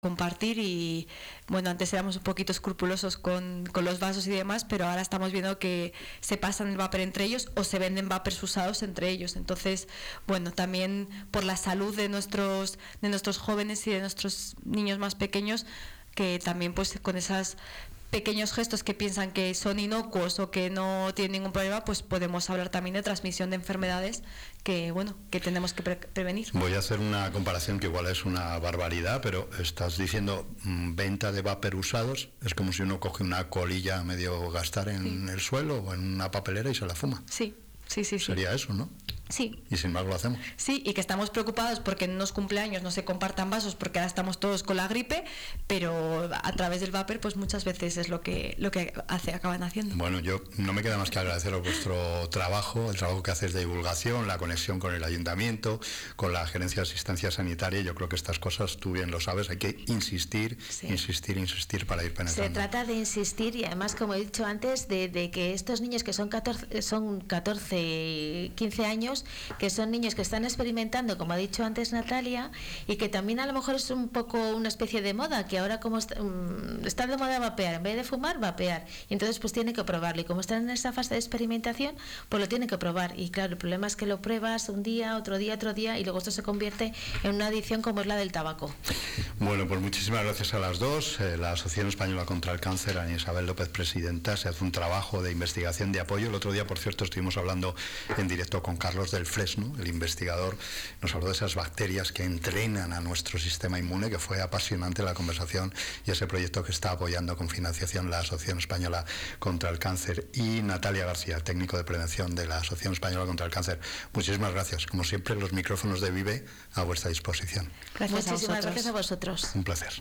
compartir y bueno, antes éramos un poquito escrupulosos con los vasos y demás, pero ahora estamos viendo que se pasan el vapor entre ellos o se venden vapers usados entre ellos. Entonces, bueno, también por la salud de nuestros jóvenes y de nuestros niños más pequeños, que también pues con esos pequeños gestos que piensan que son inocuos o que no tienen ningún problema, pues podemos hablar también de transmisión de enfermedades que, bueno, que tenemos que prevenir. Voy a hacer una comparación que igual es una barbaridad, pero estás diciendo venta de vapor usados, es como si uno coge una colilla a medio gastar en el suelo o en una papelera y se la fuma. Sí. Sería eso, ¿no? Sí. Y sin embargo lo hacemos. Sí, y que estamos preocupados porque en unos cumpleaños no se compartan vasos porque ahora estamos todos con la gripe, pero a través del vapor pues muchas veces es lo que acaban haciendo. Bueno, yo no me queda más que agradeceros vuestro trabajo, el trabajo que haces de divulgación, la conexión con el ayuntamiento, con la gerencia de asistencia sanitaria. Yo creo que estas cosas, tú bien lo sabes, hay que insistir para ir penetrando. Se trata de insistir y además, como he dicho antes, de que estos niños que son 14, 15 años, que son niños que están experimentando, como ha dicho antes Natalia, y que también a lo mejor es un poco una especie de moda, que ahora como está de moda vapear, en vez de fumar, vapear, y entonces pues tiene que probarlo, y como están en esa fase de experimentación, pues lo tiene que probar, y claro, el problema es que lo pruebas un día, otro día, y luego esto se convierte en una adicción como es la del tabaco. Bueno, pues muchísimas gracias a las dos. La Asociación Española contra el Cáncer, Ana Isabel López, presidenta, se hace un trabajo de investigación, de apoyo. El otro día, por cierto, estuvimos hablando en directo con Carlos del Fresno, el investigador, nos habló de esas bacterias que entrenan a nuestro sistema inmune, que fue apasionante la conversación, y ese proyecto que está apoyando con financiación la Asociación Española contra el Cáncer. Y Natalia García, técnico de prevención de la Asociación Española contra el Cáncer. Muchísimas gracias. Como siempre, los micrófonos de Vive a vuestra disposición. Muchísimas gracias a vosotros. Un placer.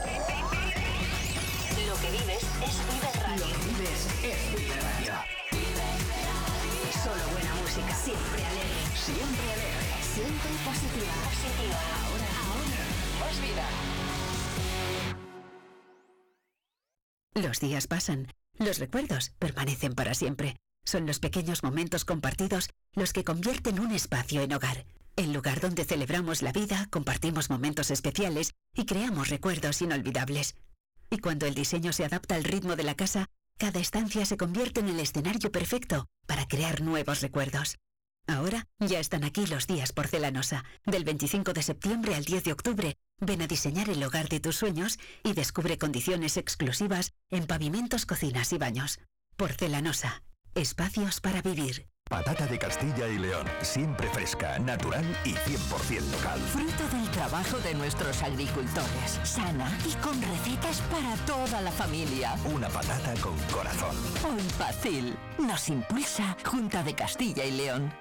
Lo que vives es Vive Radio. Lo que vives es Vive Radio. Solo buena música. Siempre alegre. Siempre alegre. Siempre positiva. Ahora. Más vida. Los días pasan. Los recuerdos permanecen para siempre. Son los pequeños momentos compartidos los que convierten un espacio en hogar. El lugar donde celebramos la vida, compartimos momentos especiales y creamos recuerdos inolvidables. Y cuando el diseño se adapta al ritmo de la casa, cada estancia se convierte en el escenario perfecto para crear nuevos recuerdos. Ahora ya están aquí los días Porcelanosa. Del 25 de septiembre al 10 de octubre, ven a diseñar el hogar de tus sueños y descubre condiciones exclusivas en pavimentos, cocinas y baños. Porcelanosa. Espacios para vivir. Patata de Castilla y León, siempre fresca, natural y 100% local. Fruto del trabajo de nuestros agricultores, sana y con recetas para toda la familia. Una patata con corazón. Hoy Pacil nos impulsa Junta de Castilla y León.